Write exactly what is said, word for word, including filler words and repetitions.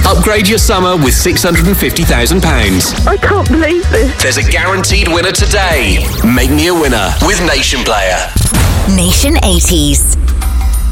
Upgrade your summer with six hundred fifty thousand pounds. I can't believe this. There's a guaranteed winner today. Make me a winner with Nation Player. Nation eighties.